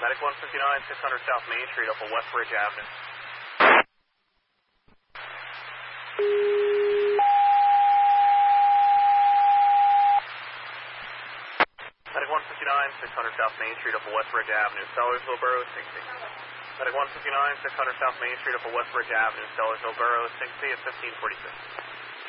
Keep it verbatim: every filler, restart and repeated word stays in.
Medic one fifty-nine, six hundred South Main Street, up on Westbridge Avenue. Medic one fifty-nine, six hundred South Main Street, up on Westbridge Avenue, Sellersville, Borough, sixty. Medic one fifty-nine, six hundred South Main Street, up on Westbridge Avenue, Sellersville, Borough, sixty at fifteen forty-six.